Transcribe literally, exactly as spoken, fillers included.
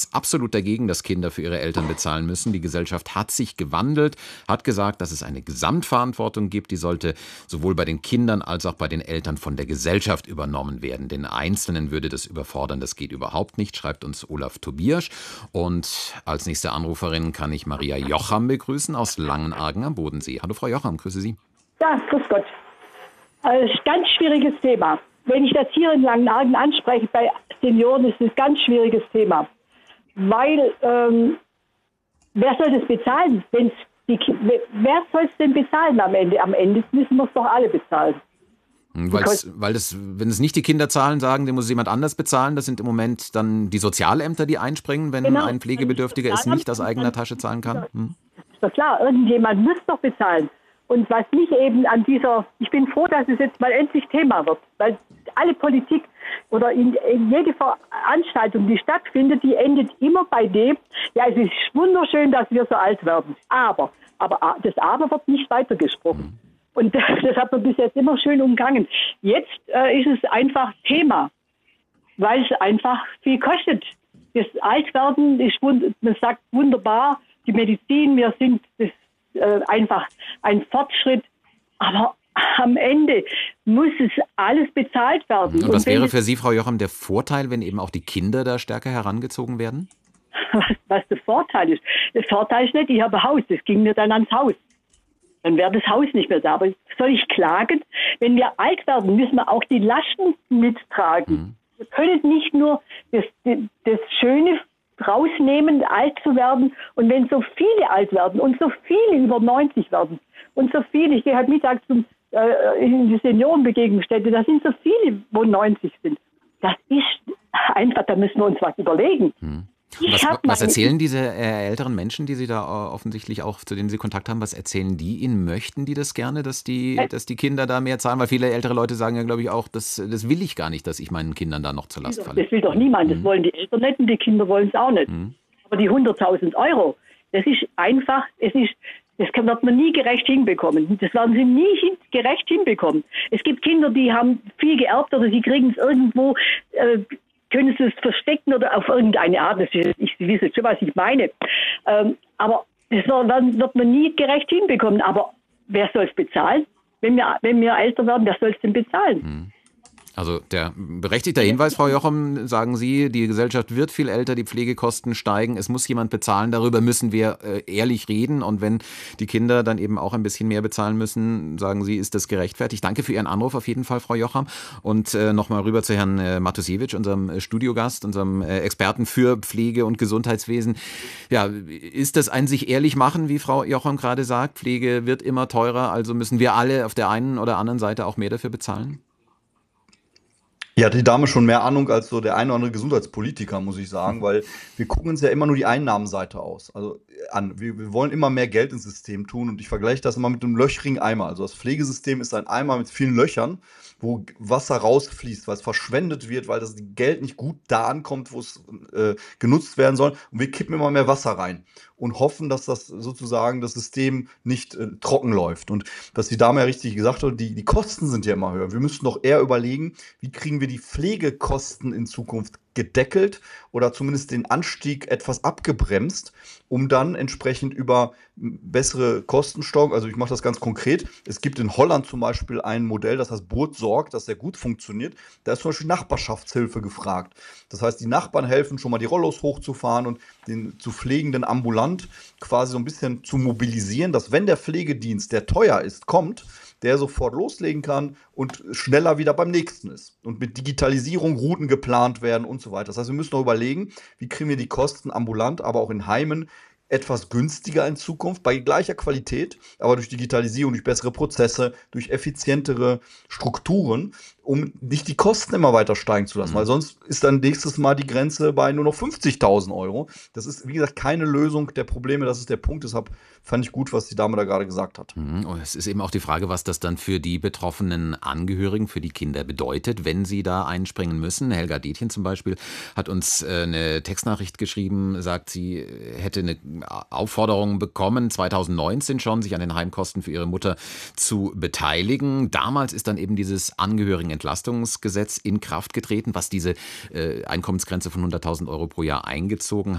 ist absolut dagegen, dass Kinder für ihre Eltern bezahlen müssen. Die Gesellschaft hat sich gewandelt, hat gesagt, dass es eine Gesamtverantwortung gibt, die sollte sowohl bei den Kindern als auch bei den Eltern von der Gesellschaft übernommen werden. Den Einzelnen würde das überfordern, das geht überhaupt nicht, schreibt uns Olaf Tobiasch. Und als nächste Anruferin kann ich Maria Jocham begrüßen aus Langenargen am Bodensee. Hallo Frau Jocham, grüße Sie. Ja, grüß Gott. Ein ganz schwieriges Thema. Wenn ich das hier in Langenargen anspreche, bei Senioren ist es ein ganz schwieriges Thema. Weil, ähm, wer soll das bezahlen? Wenn's die, wer soll es denn bezahlen am Ende? Am Ende müssen wir es doch alle bezahlen. Weil's, weil das, wenn es nicht die Kinder zahlen, sagen, den muss jemand anders bezahlen. Das sind im Moment dann die Sozialämter, die einspringen, wenn genau. ein Pflegebedürftiger es nicht aus eigener Tasche zahlen kann. Hm. Ist doch klar, irgendjemand muss doch bezahlen. Und was mich eben an dieser, ich bin froh, dass es jetzt mal endlich Thema wird, weil alle Politik oder in, in jede Veranstaltung, die stattfindet, die endet immer bei dem, ja, es ist wunderschön, dass wir so alt werden. Aber, aber das Aber wird nicht weitergesprochen. Mhm. Und das, das hat man bis jetzt immer schön umgangen. Jetzt äh, ist es einfach Thema, weil es einfach viel kostet. Das Altwerden ist, man sagt wunderbar, die Medizin, wir sind das Äh, einfach ein Fortschritt, aber am Ende muss es alles bezahlt werden. Und was Und wäre für Sie, Frau Jocham, der Vorteil, wenn eben auch die Kinder da stärker herangezogen werden? Was, was der Vorteil ist? Der Vorteil ist nicht, ich habe ein Haus, das ging mir dann ans Haus. Dann wäre das Haus nicht mehr da. Aber soll ich klagen? Wenn wir alt werden, müssen wir auch die Lasten mittragen. Mhm. Wir können nicht nur das, das Schöne rausnehmen, alt zu werden. Und wenn so viele alt werden und so viele über neunzig werden und so viele, ich gehe halt mittags zum, äh, in die Seniorenbegegnungsstätte, da sind so viele, wo neunzig sind. Das ist einfach, da müssen wir uns was überlegen. Hm. Was, was erzählen diese äh, älteren Menschen, die Sie da äh, offensichtlich auch, zu denen Sie Kontakt haben, was erzählen die Ihnen? Möchten die das gerne, dass die, äh, dass die Kinder da mehr zahlen? Weil viele ältere Leute sagen ja, glaube ich, auch, das, das will ich gar nicht, dass ich meinen Kindern da noch zur Last falle. Das will doch niemand, das mhm. wollen die Eltern nicht und die Kinder wollen es auch nicht. Mhm. Aber die hunderttausend Euro, das ist einfach, es ist, das wird man nie gerecht hinbekommen. Das werden sie nie hin, gerecht hinbekommen. Es gibt Kinder, die haben viel geerbt oder sie kriegen es irgendwo, äh, können sie es verstecken oder auf irgendeine Art. Das ist, ich weiß schon, was ich meine. Ähm, aber das wird, wird man nie gerecht hinbekommen. Aber wer soll es bezahlen? Wenn wir, wenn wir älter werden, wer soll es denn bezahlen? Hm. Also der berechtigte Hinweis, Frau Jocham, sagen Sie, die Gesellschaft wird viel älter, die Pflegekosten steigen, es muss jemand bezahlen, darüber müssen wir äh, ehrlich reden. Und wenn die Kinder dann eben auch ein bisschen mehr bezahlen müssen, sagen Sie, ist das gerechtfertigt. Danke für Ihren Anruf auf jeden Fall, Frau Jocham. Und äh, nochmal rüber zu Herrn äh, Matusiewicz, unserem äh, Studiogast, unserem äh, Experten für Pflege und Gesundheitswesen. Ja, ist das ein sich ehrlich machen, wie Frau Jocham gerade sagt? Pflege wird immer teurer, also müssen wir alle auf der einen oder anderen Seite auch mehr dafür bezahlen? Hier hat die Dame schon mehr Ahnung als so der eine oder andere Gesundheitspolitiker, muss ich sagen, weil wir gucken uns ja immer nur die Einnahmenseite aus, also an. Wir, wir wollen immer mehr Geld ins System tun und ich vergleiche das immer mit einem löchrigen Eimer. Also das Pflegesystem ist ein Eimer mit vielen Löchern, wo Wasser rausfließt, weil es verschwendet wird, weil das Geld nicht gut da ankommt, wo es äh, genutzt werden soll. Und wir kippen immer mehr Wasser rein und hoffen, dass das sozusagen das System nicht äh, trocken läuft. Und was die Dame ja richtig gesagt hat, die, die Kosten sind ja immer höher. Wir müssen doch eher überlegen, wie kriegen wir die Pflegekosten in Zukunft gedeckelt oder zumindest den Anstieg etwas abgebremst, um dann entsprechend über bessere Kostensteuerung, also ich mache das ganz konkret, es gibt in Holland zum Beispiel ein Modell, das heißt Buurtzorg, das sehr gut funktioniert, da ist zum Beispiel Nachbarschaftshilfe gefragt. Das heißt, die Nachbarn helfen schon mal die Rollos hochzufahren und den zu Pflegenden ambulant quasi so ein bisschen zu mobilisieren, dass wenn der Pflegedienst, der teuer ist, kommt, der sofort loslegen kann und schneller wieder beim nächsten ist. Und mit Digitalisierung Routen geplant werden und so weiter. Das heißt, wir müssen noch überlegen, wie kriegen wir die Kosten ambulant, aber auch in Heimen etwas günstiger in Zukunft, bei gleicher Qualität, aber durch Digitalisierung, durch bessere Prozesse, durch effizientere Strukturen, um nicht die Kosten immer weiter steigen zu lassen, mhm. weil sonst ist dann nächstes Mal die Grenze bei nur noch fünfzigtausend Euro. Das ist, wie gesagt, keine Lösung der Probleme, das ist der Punkt, deshalb fand ich gut, was die Dame da gerade gesagt hat. Mhm. Und es ist eben auch die Frage, was das dann für die betroffenen Angehörigen, für die Kinder bedeutet, wenn sie da einspringen müssen. Helga Detjen zum Beispiel hat uns eine Textnachricht geschrieben, sagt, sie hätte eine Aufforderung bekommen, zweitausendneunzehn schon, sich an den Heimkosten für ihre Mutter zu beteiligen. Damals ist dann eben dieses Angehörigenentlastungsgesetz in Kraft getreten, was diese äh, Einkommensgrenze von hunderttausend Euro pro Jahr eingezogen